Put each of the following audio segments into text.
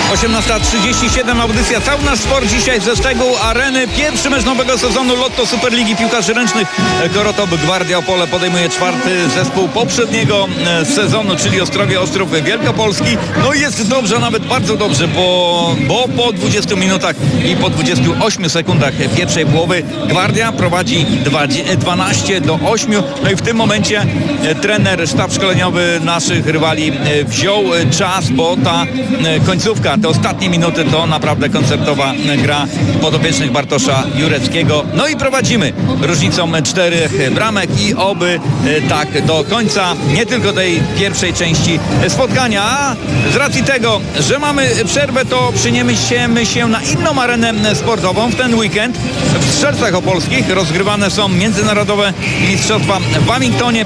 18:37, audycja Cały Nasz Sport dzisiaj ze Stegu Areny. Pierwszy mecz nowego sezonu Lotto Superligi Piłkarzy Ręcznych. Korotop Gwardia Opole podejmuje czwarty zespół poprzedniego sezonu, czyli Ostrowie Ostrów Wielkopolski. No i jest dobrze, nawet bardzo dobrze, bo po 20 minutach i po 28 sekundach pierwszej połowy Gwardia prowadzi 12-8. No i w tym momencie trener, sztab szkoleniowy naszych rywali wziął czas, bo ta końcówka, te ostatnie minuty to naprawdę koncertowa gra podopiecznych Bartosza Jureckiego. No i prowadzimy różnicą 4 bramek i oby tak do końca nie tylko tej pierwszej części spotkania. A z racji tego, że mamy przerwę, to przeniesiemy się na inną arenę sportową. W ten weekend w Strzelcach Opolskich rozgrywane są międzynarodowe mistrzostwa w Babingtonie.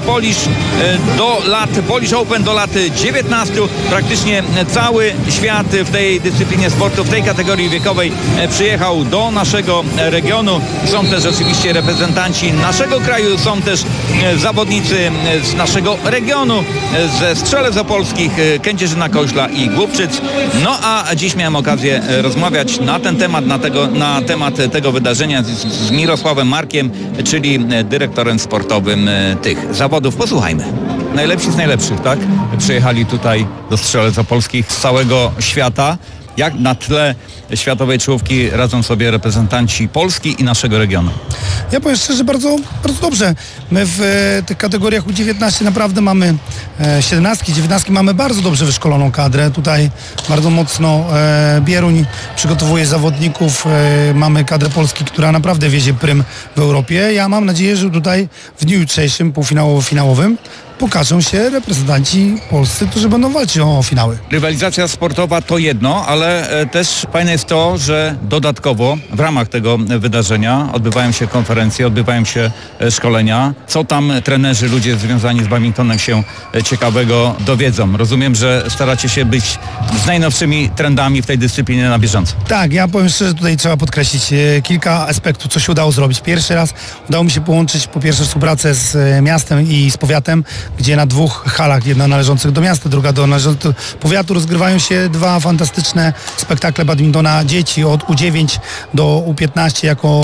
Polish Open do lat 19. Praktycznie cały świat w tej dyscyplinie sportu, w tej kategorii wiekowej przyjechał do naszego regionu. Są też oczywiście reprezentanci naszego kraju, są też zawodnicy z naszego regionu, ze Strzelec Opolskich, Kędzierzyna-Koźla i Głubczyc. No a dziś miałem okazję rozmawiać na ten temat, na temat tego wydarzenia z Mirosławem Markiem, czyli dyrektorem sportowym tych zawodów. Posłuchajmy. Najlepsi z najlepszych, tak? Przyjechali tutaj do Strzelec Opolskich z całego świata. Jak na tle światowej czołówki radzą sobie reprezentanci Polski i naszego regionu? Ja powiem szczerze, bardzo, bardzo dobrze. My w tych kategoriach U19 naprawdę mamy 17, 19 mamy bardzo dobrze wyszkoloną kadrę. Tutaj bardzo mocno Bieruń przygotowuje zawodników. Mamy kadrę Polski, która naprawdę wiezie prym w Europie. Ja mam nadzieję, że tutaj w dniu jutrzejszym, półfinałowo-finałowym, pokażą się reprezentanci polscy, którzy będą walczyć o finały. Rywalizacja sportowa to jedno, ale też fajne jest to, że dodatkowo w ramach tego wydarzenia odbywają się konferencje, odbywają się szkolenia. Co tam trenerzy, ludzie związani z badmintonem się ciekawego dowiedzą? Rozumiem, że staracie się być z najnowszymi trendami w tej dyscyplinie na bieżąco. Tak, ja powiem szczerze, tutaj trzeba podkreślić kilka aspektów, co się udało zrobić. Pierwszy raz udało mi się połączyć po pierwsze współpracę z miastem i z powiatem, gdzie na 2 halach, jedna należących do miasta, druga do należących do powiatu, rozgrywają się 2 fantastyczne spektakle badmintona dzieci od U9 do U15 jako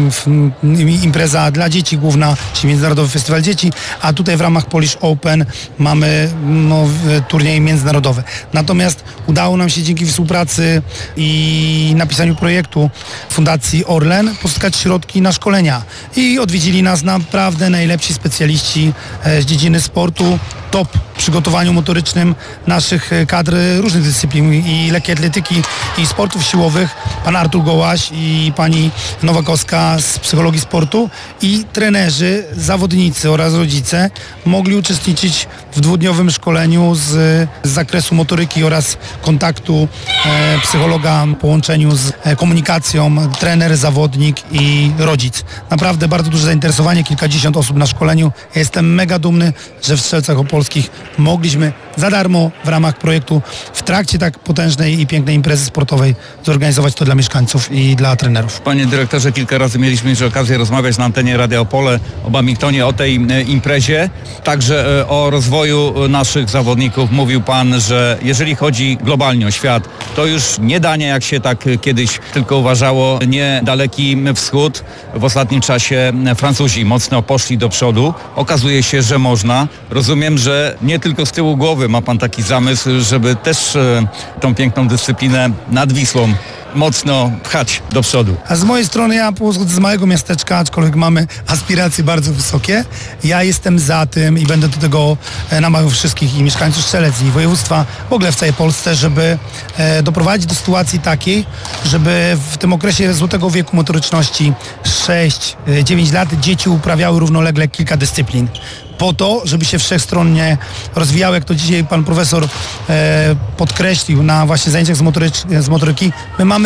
impreza dla dzieci główna, czyli Międzynarodowy Festiwal Dzieci, a tutaj w ramach Polish Open mamy turniej międzynarodowy. Natomiast udało nam się dzięki współpracy i napisaniu projektu Fundacji Orlen pozyskać środki na szkolenia i odwiedzili nas naprawdę najlepsi specjaliści z dziedziny sportu, top w przygotowaniu motorycznym naszych kadr różnych dyscyplin i lekkiej atletyki i sportów siłowych, pan Artur Gołaś i pani Nowakowska z psychologii sportu i trenerzy, zawodnicy oraz rodzice mogli uczestniczyć w 2-dniowym szkoleniu z zakresu motoryki oraz kontaktu psychologa w połączeniu z komunikacją trener, zawodnik i rodzic. Naprawdę bardzo duże zainteresowanie, kilkadziesiąt osób na szkoleniu. Ja jestem mega dumny, że w Strzelcach Opolskich mogliśmy za darmo w ramach projektu w trakcie tak potężnej i pięknej imprezy sportowej zorganizować to dla mieszkańców i dla trenerów. Panie dyrektorze, kilka razy mieliśmy już okazję rozmawiać na antenie Radia Opole o badmintonie, o tej imprezie, także o rozwoju naszych zawodników. Mówił pan, że jeżeli chodzi globalnie o świat, to już nie Dania, jak się tak kiedyś tylko uważało, nie Daleki Wschód. W ostatnim czasie Francuzi mocno poszli do przodu. Okazuje się, że można. Rozumiem, że nie tylko z tyłu głowy ma pan taki zamysł, żeby też tą piękną dyscyplinę nad Wisłą mocno pchać do przodu. A z mojej strony, ja pochodzę z małego miasteczka, aczkolwiek mamy aspiracje bardzo wysokie. Ja jestem za tym i będę do tego namawiał wszystkich i mieszkańców Strzelec i województwa, w ogóle w całej Polsce, żeby doprowadzić do sytuacji takiej, żeby w tym okresie złotego wieku motoryczności 6-9 lat dzieci uprawiały równolegle kilka dyscyplin. Po to, żeby się wszechstronnie rozwijały, jak to dzisiaj pan profesor podkreślił na właśnie zajęciach z motoryki. My mamy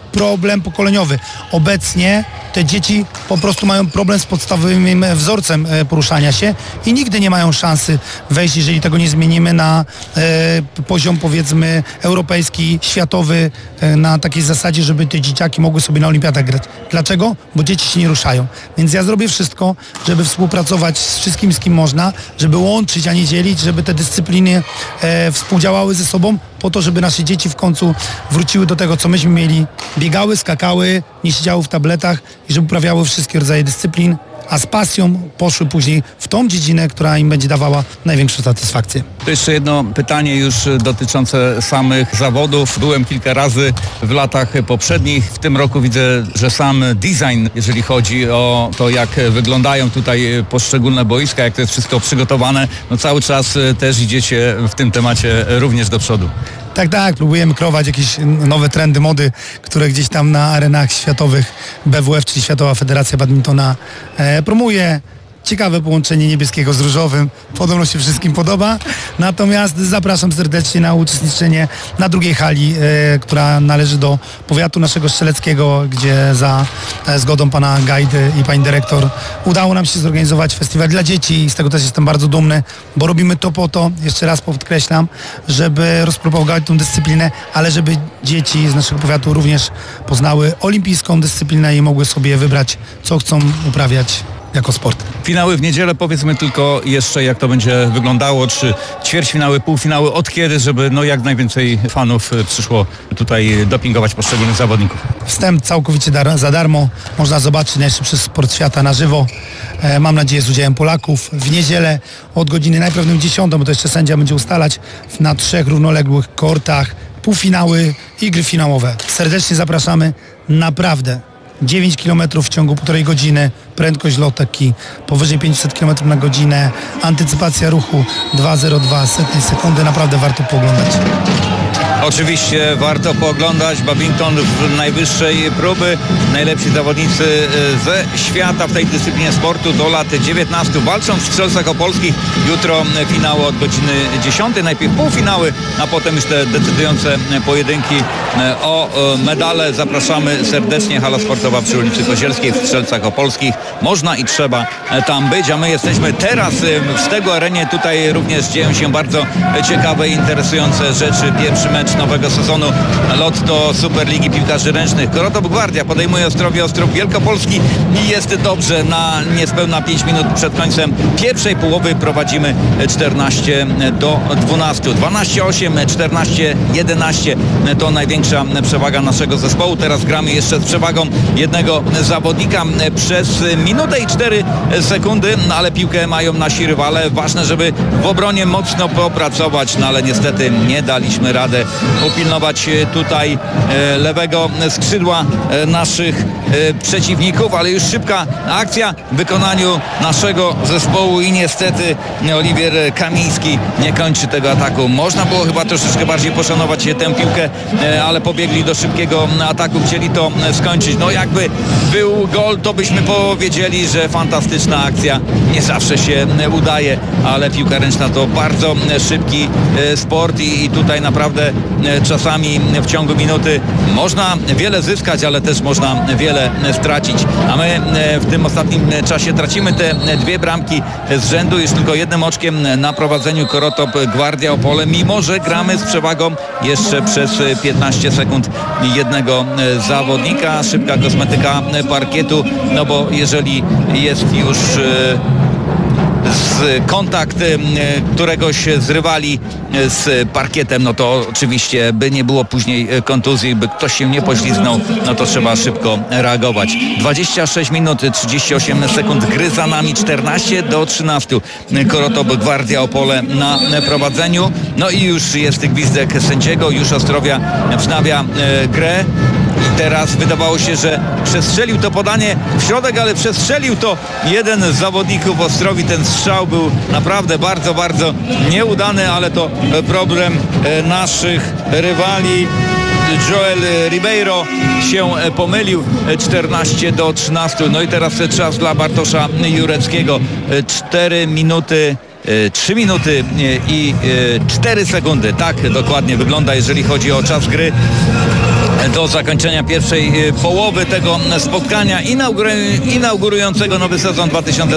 problem pokoleniowy. Obecnie te dzieci po prostu mają problem z podstawowym wzorcem poruszania się i nigdy nie mają szansy wejść, jeżeli tego nie zmienimy, na poziom, powiedzmy, europejski, światowy, na takiej zasadzie, żeby te dzieciaki mogły sobie na olimpiadach grać. Dlaczego? Bo dzieci się nie ruszają. Więc ja zrobię wszystko, żeby współpracować z wszystkim, z kim można, żeby łączyć, a nie dzielić, żeby te dyscypliny współdziałały ze sobą, po to, żeby nasze dzieci w końcu wróciły do tego, co myśmy mieli. Biegały, skakały, nie siedziały w tabletach i żeby uprawiały wszystkie rodzaje dyscyplin, a z pasją poszły później w tą dziedzinę, która im będzie dawała największą satysfakcję. To jeszcze jedno pytanie już dotyczące samych zawodów. Byłem kilka razy w latach poprzednich. W tym roku widzę, że sam design, jeżeli chodzi o to, jak wyglądają tutaj poszczególne boiska, jak to jest wszystko przygotowane, no cały czas też idziecie w tym temacie również do przodu. Tak, próbujemy kreować jakieś nowe trendy mody, które gdzieś tam na arenach światowych BWF, czyli Światowa Federacja Badmintona, promuje. Ciekawe połączenie niebieskiego z różowym, podobno się wszystkim podoba, natomiast zapraszam serdecznie na uczestniczenie na drugiej hali, która należy do powiatu naszego strzeleckiego, gdzie za zgodą pana Gajdy i pani dyrektor udało nam się zorganizować festiwal dla dzieci i z tego też jestem bardzo dumny, bo robimy to po to, jeszcze raz podkreślam, żeby rozpropagować tą dyscyplinę, ale żeby dzieci z naszego powiatu również poznały olimpijską dyscyplinę i mogły sobie wybrać, co chcą uprawiać jako sport. Finały w niedzielę, powiedzmy tylko jeszcze, jak to będzie wyglądało, czy ćwierćfinały, półfinały, od kiedy, żeby jak najwięcej fanów przyszło tutaj dopingować poszczególnych zawodników. Wstęp całkowicie za darmo, można zobaczyć najszybszy sport świata na żywo, mam nadzieję z udziałem Polaków. W niedzielę od godziny najprawdopodobniej 10, bo to jeszcze sędzia będzie ustalać, na 3 równoległych kortach, półfinały i gry finałowe. Serdecznie zapraszamy, naprawdę. 9 km w ciągu 1,5 godziny, prędkość lotek powyżej 500 km na godzinę, antycypacja ruchu 2,02 sekundy, naprawdę warto pooglądać. Oczywiście warto pooglądać badminton w najwyższej próby. Najlepsi zawodnicy ze świata w tej dyscyplinie sportu do lat 19 walczą w Strzelcach Opolskich. Jutro finały od godziny 10. Najpierw półfinały, a potem już te decydujące pojedynki o medale. Zapraszamy serdecznie. Hala sportowa przy ulicy Kozielskiej w Strzelcach Opolskich. Można i trzeba tam być, a my jesteśmy teraz w Stegu Arenie. Tutaj również dzieją się bardzo ciekawe i interesujące rzeczy. Pierwszy mecz nowego sezonu Lotto Superligi Piłkarzy Ręcznych. Korotop Gwardia podejmuje Ostrów Wielkopolski i jest dobrze. Na niespełna 5 minut przed końcem pierwszej połowy prowadzimy 14-12. 12-8, 14-11 to największa przewaga naszego zespołu. Teraz gramy jeszcze z przewagą jednego zawodnika przez minutę i 4 sekundy, ale piłkę mają nasi rywale. Ważne, żeby w obronie mocno popracować, ale niestety nie daliśmy radę upilnować tutaj lewego skrzydła naszych przeciwników, ale już szybka akcja w wykonaniu naszego zespołu i niestety Oliwier Kamiński nie kończy tego ataku. Można było chyba troszeczkę bardziej poszanować tę piłkę, ale pobiegli do szybkiego ataku, chcieli to skończyć. Jakby był gol, to byśmy powiedzieli, że fantastyczna akcja. Nie zawsze się udaje, ale piłka ręczna to bardzo szybki sport i tutaj naprawdę czasami w ciągu minuty można wiele zyskać, ale też można wiele stracić. A my w tym ostatnim czasie tracimy te 2 bramki z rzędu, już tylko 1 oczkiem na prowadzeniu Korotop Gwardia Opole, mimo że gramy z przewagą jeszcze przez 15 sekund jednego zawodnika. Szybka kosmetyka parkietu, bo jeżeli jest już kontakt któregoś z rywali z parkietem, to oczywiście, by nie było później kontuzji, by ktoś się nie poślizgnął, to trzeba szybko reagować. 26 minut 38 sekund gry za nami, 14-13. Korotop Gwardia Opole na prowadzeniu. I już jest gwizdek sędziego, już Ostrowia wznawia grę. I teraz wydawało się, że przestrzelił to podanie w środek, ale przestrzelił to jeden z zawodników Ostrowi. Ten strzał był naprawdę bardzo, bardzo nieudany, ale to problem naszych rywali. Joel Ribeiro się pomylił. 14-13. I teraz czas dla Bartosza Jureckiego. 3 minuty i 4 sekundy. Tak dokładnie wygląda, jeżeli chodzi o czas gry do zakończenia pierwszej połowy tego spotkania inaugurującego nowy sezon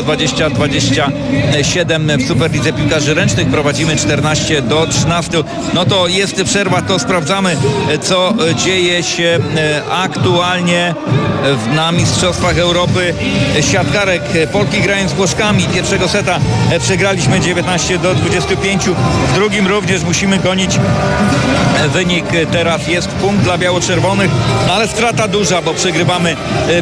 2020-2027 w Superlidze Piłkarzy Ręcznych. Prowadzimy 14-13. No to jest przerwa, to sprawdzamy, co dzieje się aktualnie na Mistrzostwach Europy siatkarek. Polki grają z Włoszkami. Pierwszego seta przegraliśmy 19-25. W drugim również musimy gonić wynik. Teraz jest punkt dla biało-czerwonych, no ale strata duża, bo przegrywamy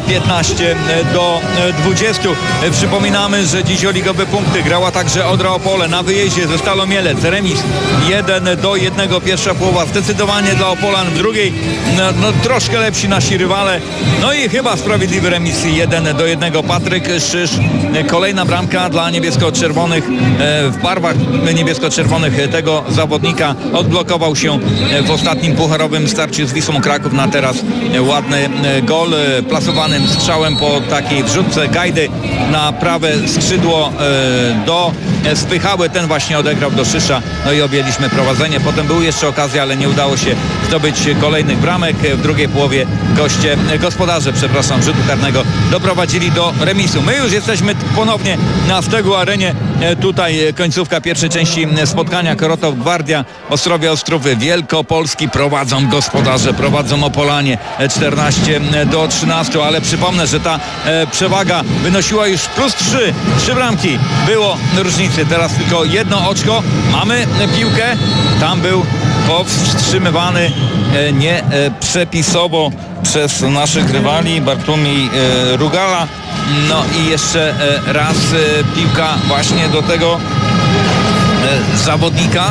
15-20. Przypominamy, że dziś o ligowe punkty grała także Odra Opole na wyjeździe ze Stalą Mielec. Remis 1-1. Pierwsza połowa zdecydowanie dla Opolan, w drugiej no troszkę lepsi nasi rywale. No i chyba sprawiedliwy remis 1-1. Patryk Szysz, kolejna bramka dla niebiesko-czerwonych. W barwach niebiesko-czerwonych tego zawodnika odblokował się w ostatnim pucharowym starciu z Wisłą Kraków na teraz ładny gol plasowanym strzałem po takiej wrzutce Gajdy na prawe skrzydło do Spychały. Ten właśnie odegrał do Szysza, no i objęliśmy prowadzenie. Potem były jeszcze okazje, ale nie udało się zdobyć kolejnych bramek. W drugiej połowie gospodarze rzutu karnego doprowadzili do remisu. My już jesteśmy ponownie na Stegu Arenie. Tutaj końcówka pierwszej części spotkania. Korotow, Gwardia, Ostrowia Ostrów Wielkopolski. Prowadzą gospodarze, prowadzą Opolanie 14-13, ale przypomnę, że ta przewaga wynosiła już +3. 3 bramki było różnicy. Teraz tylko jedno oczko. Mamy piłkę. Tam był powstrzymywany nie przepisowo przez naszych rywali Bartłomiej Rugala. No i jeszcze raz piłka właśnie do tego zawodnika,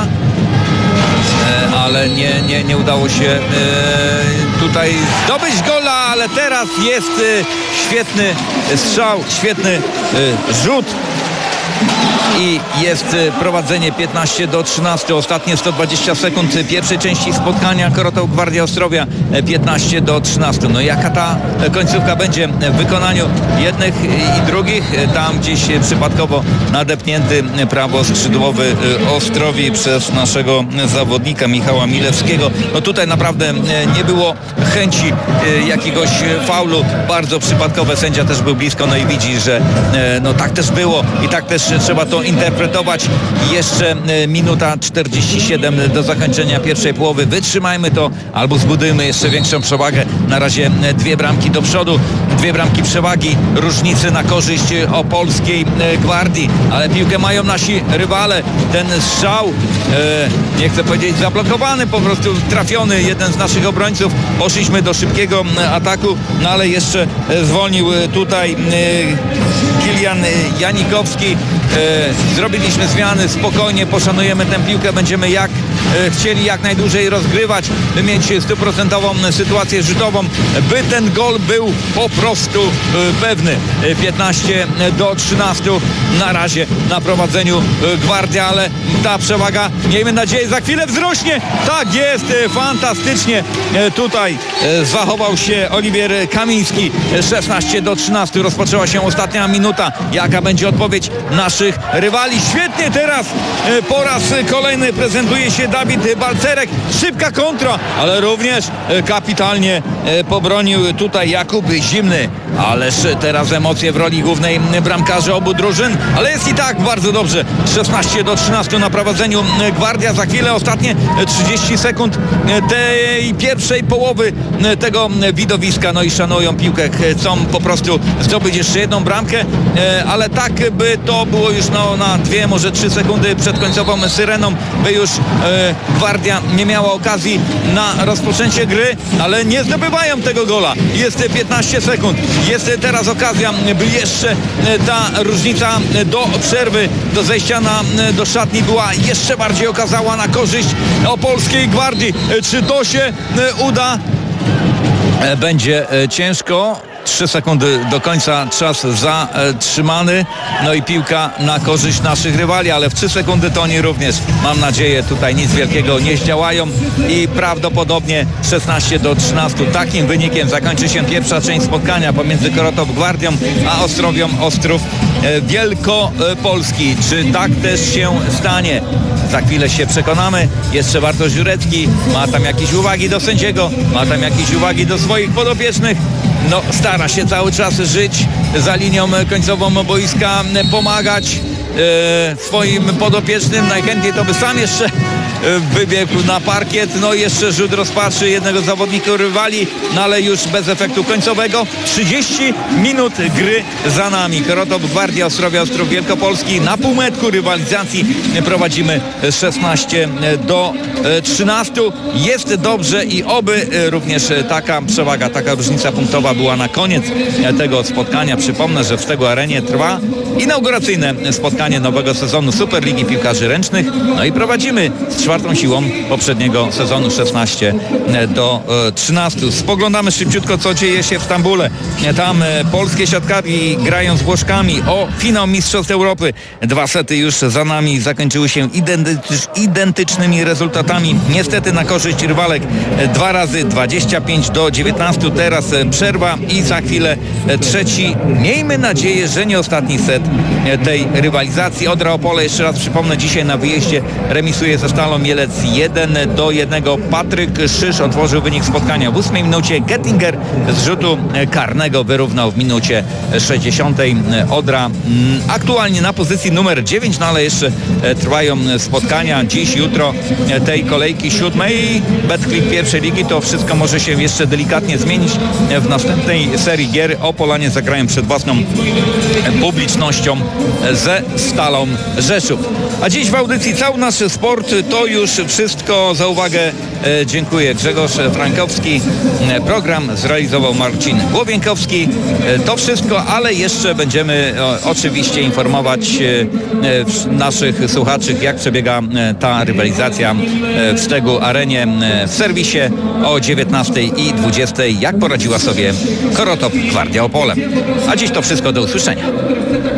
ale nie udało się tutaj zdobyć gola, ale teraz jest świetny strzał, świetny rzut. I jest prowadzenie 15-13. Ostatnie 120 sekund pierwszej części spotkania. Korotow, Gwardia Ostrowia 15-13. No jaka ta końcówka będzie w wykonaniu jednych i drugich? Tam gdzieś przypadkowo nadepnięty prawoskrzydłowy Ostrowi przez naszego zawodnika Michała Milewskiego. No tutaj naprawdę nie było chęci jakiegoś faulu. Bardzo przypadkowe. Sędzia też był blisko, no i widzi, że no tak też było i tak też trzeba to interpretować. Jeszcze minuta 47 do zakończenia pierwszej połowy. Wytrzymajmy to albo zbudujmy jeszcze większą przewagę. Na razie 2 bramki do przodu, 2 bramki przewagi, różnicy na korzyść opolskiej Gwardii, ale piłkę mają nasi rywale. Ten strzał, nie chcę powiedzieć zablokowany, po prostu trafiony jeden z naszych obrońców. Poszliśmy do szybkiego ataku, no ale jeszcze zwolnił tutaj Kilian Janikowski. Zrobiliśmy zmiany, spokojnie poszanujemy tę piłkę, będziemy chcieli jak najdłużej rozgrywać, by mieć 100% sytuację rzutową, by ten gol był po prostu pewny. 15-13 na razie na prowadzeniu Gwardia, ale ta przewaga, miejmy nadzieję, za chwilę wzrośnie. Tak jest, fantastycznie tutaj zachował się Oliwier Kamiński. 16-13 rozpoczęła się ostatnia minuta. Jaka będzie odpowiedź naszych rywali? Świetnie teraz po raz kolejny prezentuje się Dawid Balcerek. Szybka kontra, ale również kapitalnie pobronił tutaj Jakub Zimny. Ależ teraz emocje w roli głównej bramkarzy obu drużyn, ale jest i tak bardzo dobrze. 16-13 na prowadzeniu Gwardia. Za chwilę ostatnie 30 sekund tej pierwszej połowy tego widowiska. No i szanują piłkę, chcą po prostu zdobyć jeszcze jedną bramkę, ale tak by to było już na 2, może 3 sekundy przed końcową syreną, by już Gwardia nie miała okazji na rozpoczęcie gry, ale nie zdobywają tego gola. Jest 15 sekund. Jest teraz okazja, by jeszcze ta różnica do przerwy, do zejścia do szatni była jeszcze bardziej okazała na korzyść opolskiej Gwardii. Czy to się uda? Będzie ciężko. 3 sekundy do końca, czas zatrzymany. No i piłka na korzyść naszych rywali, ale w 3 sekundy to oni również, mam nadzieję, tutaj nic wielkiego nie zdziałają i prawdopodobnie 16-13. Takim wynikiem zakończy się pierwsza część spotkania pomiędzy Korotop Gwardią a Ostrowią Ostrów Wielkopolski. Czy tak też się stanie? Za chwilę się przekonamy. Jeszcze Bartosz Jurecki ma tam jakieś uwagi do sędziego, ma tam jakieś uwagi do swoich podopiecznych. No, stara się cały czas żyć za linią końcową boiska, pomagać swoim podopiecznym. Najchętniej to by sam jeszcze wybiegł na parkiet. No jeszcze rzut rozpaczy jednego z zawodników rywali, no ale już bez efektu końcowego. 30 minut gry za nami. Korotop Gwardia Ostrowia Ostrów Wielkopolski na półmetku rywalizacji prowadzimy 16-13. Jest dobrze i oby również taka przewaga, taka różnica punktowa była na koniec tego spotkania. Przypomnę, że w Stegu Arenie trwa inauguracyjne spotkanie nowego sezonu Superligi Piłkarzy Ręcznych. No i prowadzimy z 4. siłą poprzedniego sezonu 16-13. Spoglądamy szybciutko, co dzieje się w Stambule. Tam polskie siatkarki grają z Włoszkami o finał Mistrzostw Europy. 2 sety już za nami zakończyły się identycznymi rezultatami. Niestety na korzyść rywalek 2 razy 25-19. Teraz przerwa i za chwilę trzeci, miejmy nadzieję, że nie ostatni set tej rywalizacji. Odra Opole, jeszcze raz przypomnę, dzisiaj na wyjeździe remisuje ze Stalą Mielec 1-1. Patryk Szysz otworzył wynik spotkania w 8 minucie. Gettinger z rzutu karnego wyrównał w minucie 60. Odra aktualnie na pozycji numer 9, no ale jeszcze trwają spotkania dziś, jutro tej kolejki 7. Betclic pierwszej ligi. To wszystko może się jeszcze delikatnie zmienić w następnej serii gier. Opolanie zagrają przed własną publicznością ze Stalą Rzeszów. A dziś w audycji Cały Nasz Sport to już wszystko. Za uwagę dziękuję. Grzegorz Frankowski. Program zrealizował Marcin Głowienkowski. To wszystko, ale jeszcze będziemy oczywiście informować naszych słuchaczy, jak przebiega ta rywalizacja w Stegu Arenie w serwisie o 19 i 20. Jak poradziła sobie Korotop Gwardia Opole. A dziś to wszystko, do usłyszenia.